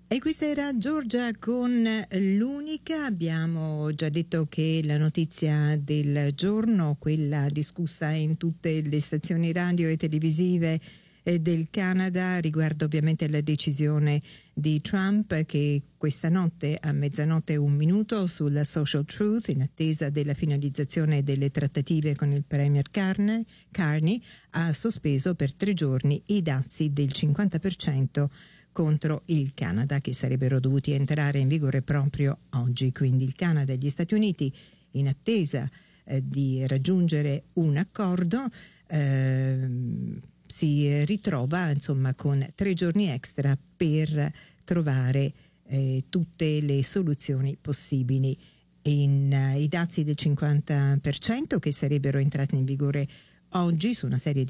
E questa era Giorgia con l'Unica. Abbiamo già detto che la notizia del giorno, quella discussa in tutte le stazioni radio e televisive del Canada, riguarda ovviamente la decisione di Trump che questa notte a 00:01 sulla Social Truth, in attesa della finalizzazione delle trattative con il Premier Carney, ha sospeso per 3 giorni i dazi del 50% contro il Canada, che sarebbero dovuti entrare in vigore proprio oggi. Quindi il Canada e gli Stati Uniti, in attesa di raggiungere un accordo, si ritrova insomma con 3 giorni extra per trovare tutte le soluzioni possibili. I dazi del 50% che sarebbero entrati in vigore oggi su una serie di